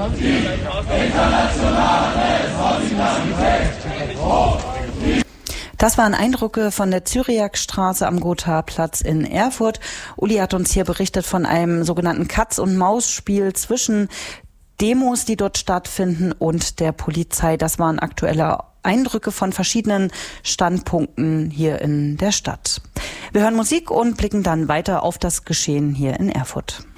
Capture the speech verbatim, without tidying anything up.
Das waren Eindrücke von der Zyriakstraße am Gotha-Platz in Erfurt. Uli hat uns hier berichtet von einem sogenannten Katz-und-Maus-Spiel zwischen Demos, die dort stattfinden, und der Polizei. Das waren aktuelle Eindrücke von verschiedenen Standpunkten hier in der Stadt. Wir hören Musik und blicken dann weiter auf das Geschehen hier in Erfurt.